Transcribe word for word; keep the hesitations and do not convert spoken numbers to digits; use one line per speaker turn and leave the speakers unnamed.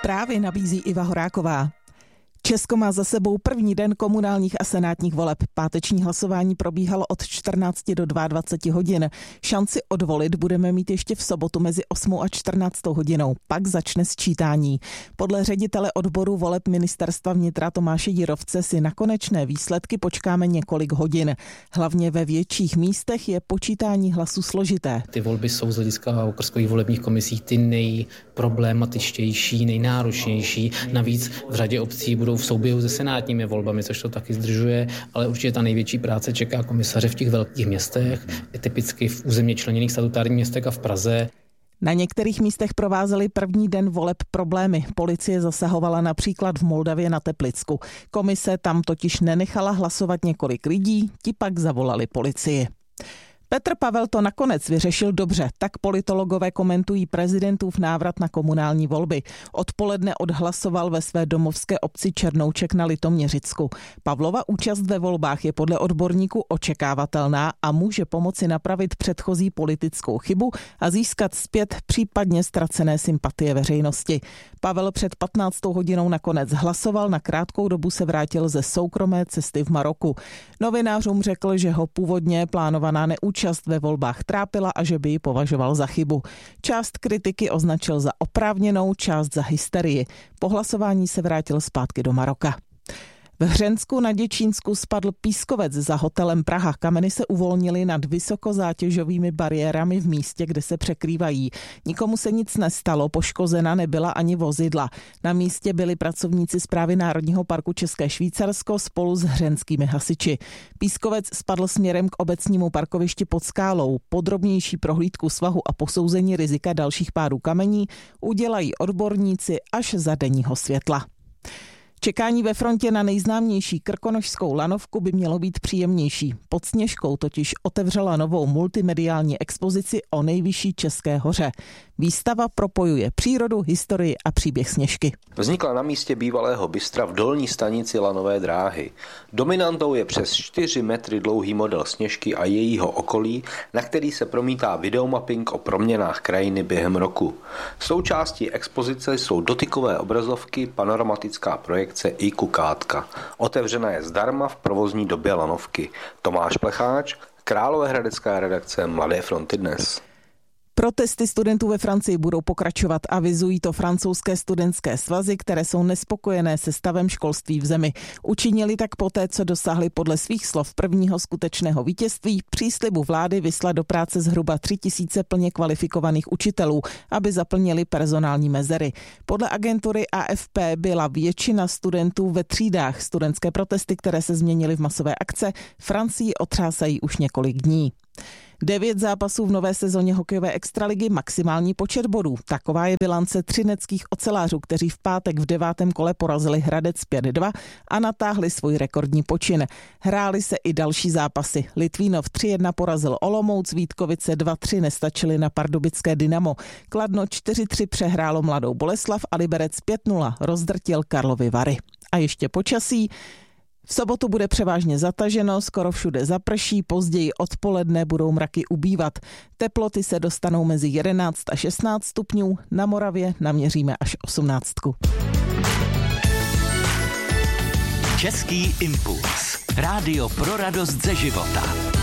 Zprávy nabízí Iva Horáková. Česko má za sebou první den komunálních a senátních voleb. Páteční hlasování probíhalo od čtrnácti do dvaceti dvou hodin. Šanci odvolit budeme mít ještě v sobotu mezi osmou a čtrnáctou hodinou. Pak začne sčítání. Podle ředitele odboru voleb Ministerstva vnitra Tomáše Jirovce si na konečné výsledky počkáme několik hodin. Hlavně ve větších místech je počítání hlasů složité.
Ty volby jsou z hlediska okrskových volebních komisí ty nejproblematičtější, nejnáročnější. Navíc v řadě obcí budou v souběhu se senátními volbami, což to taky zdržuje, ale určitě ta největší práce čeká komisaře v těch velkých městech, typicky v územně členěných statutárních městech a v Praze.
Na některých místech provázely první den voleb problémy. Policie zasahovala například v Moldavě na Teplicku. Komise tam totiž nenechala hlasovat několik lidí, ti pak zavolali policii. Petr Pavel to nakonec vyřešil dobře, tak politologové komentují prezidentův návrat na komunální volby. Odpoledne odhlasoval ve své domovské obci Černouček na Litoměřicku. Pavlova účast ve volbách je podle odborníků očekávatelná a může pomoci napravit předchozí politickou chybu a získat zpět případně ztracené sympatie veřejnosti. Pavel před patnáctou hodinou nakonec hlasoval, na krátkou dobu se vrátil ze soukromé cesty v Maroku. Novinářům řekl, že ho původně plánovaná neúčast ve volbách trápila a že by ji považoval za chybu. Část kritiky označil za oprávněnou, část za hysterii. Po hlasování se vrátil zpátky do Maroka. V Hřensku na Děčínsku spadl pískovec za hotelem Praha. Kameny se uvolnily nad vysokozátěžovými bariérami v místě, kde se překrývají. Nikomu se nic nestalo, poškozena nebyla ani vozidla. Na místě byli pracovníci Správy Národního parku České Švýcarsko spolu s hřenskými hasiči. Pískovec spadl směrem k obecnímu parkovišti pod skálou. Podrobnější prohlídku svahu a posouzení rizika dalších pádů kamení udělají odborníci až za denního světla. Čekání ve frontě na nejznámější krkonošskou lanovku by mělo být příjemnější. Pod Sněžkou totiž otevřela novou multimediální expozici o nejvyšší české hoře. Výstava propojuje přírodu, historii a příběh Sněžky.
Vznikla na místě bývalého bystra v dolní stanici lanové dráhy. Dominantou je přes čtyři metry dlouhý model Sněžky a jejího okolí, na který se promítá videomapping o proměnách krajiny během roku. Součástí expozice jsou dotykové obrazovky, panoramatická projekce i kukátka. Otevřena je zdarma v provozní době lanovky. Tomáš Plecháč, Královéhradecká redakce Mladé fronty Dnes.
Protesty studentů ve Francii budou pokračovat, avizují to francouzské studentské svazy, které jsou nespokojené se stavem školství v zemi. Učinili tak poté, co dosáhli podle svých slov prvního skutečného vítězství, příslibu vlády vyslat do práce zhruba tři tisíce plně kvalifikovaných učitelů, aby zaplnili personální mezery. Podle agentury A F P byla většina studentů ve třídách. Studentské protesty, které se změnily v masové akce, Francii otřásají už několik dní. Devět zápasů v nové sezóně hokejové extraligy, maximální počet bodů. Taková je bilance třineckých ocelářů, kteří v pátek v devátém kole porazili Hradec pět dva a natáhli svůj rekordní počin. Hráli se i další zápasy. Litvínov tři jedna porazil Olomouc, Vítkovice dva tři nestačili na pardubické Dynamo. Kladno čtyři tři přehrálo Mladou Boleslav a Liberec pět nula rozdrtil Karlovy Vary. A ještě počasí. V sobotu bude převážně zataženo, skoro všude zaprší, později odpoledne budou mraky ubývat. Teploty se dostanou mezi jedenáct a šestnáct stupňů, na Moravě naměříme až osmnáctku.
Český impuls. Rádio pro radost ze života.